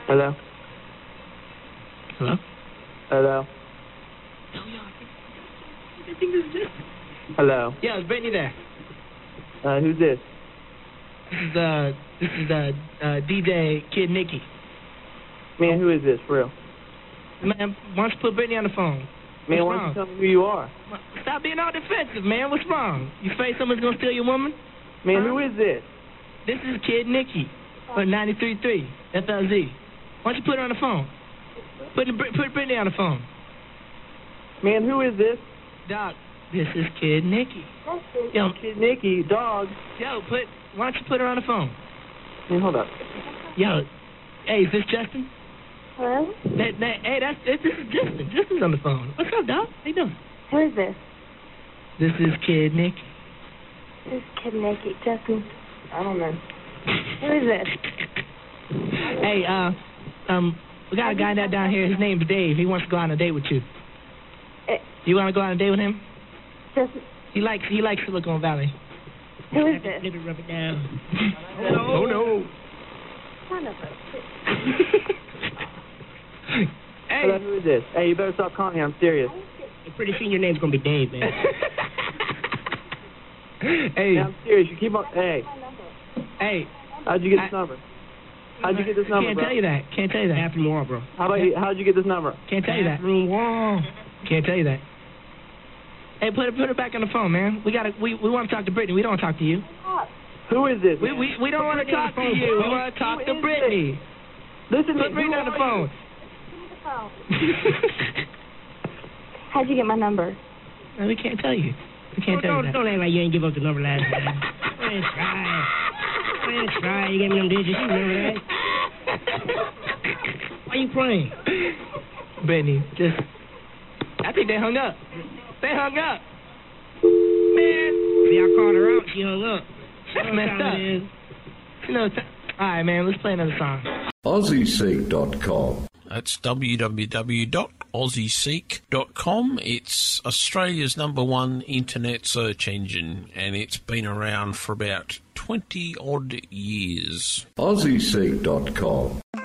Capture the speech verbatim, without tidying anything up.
Hello? Hello? Hello? Hello? Yeah, it's Brittany there. Uh, who's this? This is, uh, this is, uh, uh, D J Kid Nicky. Man, who is this, for real? Man, why don't you put Brittany on the phone? Man, What's why don't wrong? you tell me who you are? Stop being all defensive, man. What's wrong? You afraid someone's gonna steal your woman? Man, huh? who is this? This is Kid Nicky on ninety-three point three F L Z. Why don't you put her on the phone? Put, put Brittany on the phone. Man, who is this? Doc, this is Kid Nicky. Yo, Kid Nicky, dog. yo, put. Why don't you put her on the phone? Man, hold up. Yo, hey, is this Justin? Hello? That, that, hey, that's this is Justin. Justin's on the phone. What's up, Doc? How you doing? Who is this? This is Kid Nicky. This is Kid Nicky. Justin. I don't know. Who is this? Hey, uh, um, we got a guy that down here. His name's Dave. He wants to go on a date with you. Uh, You want to go on a date with him? Justin. He likes he likes Silicon Valley. Who is this? Let it rub it down. Oh no! Son of a bitch. Hey, Hello, who is this? Hey, you better stop calling me. I'm serious. pretty soon your name's gonna be Dave, man. Hey, Man, I'm serious. You keep on. Hey, hey. how'd you get this I- number? How'd you get this number, Can't bro? tell you that. Can't tell you that. Bathroom wall, bro. How about you? How'd you get this number? Can't tell you that. Bathroom wall. Can't tell you that. Hey, put it put it back on the phone, man. We gotta we, we want to talk to Brittany. We don't want to talk to you. Who is this? We man? we, we don't want to talk to you. We want to talk Who to is Brittany. Listen to Put me. Brittany Who on the are phone. How'd you get my number? No, we can't tell you. We can't Oh, tell don't, you that. don't act like you ain't give up the number last time. Go ahead, try. Go ahead, try. You gave me them digits. You remember that? Why you playing? Brittany, just. I think they hung up. They hung up. Man. See, I called her out. She hung up. That's You know what messed up. time it is. You know, t- all right, man. Let's play another song. Aussie Seek dot com. That's w w w dot aussie seek dot com. It's Australia's number one internet search engine, and it's been around for about twenty odd years. Aussie Seek dot com.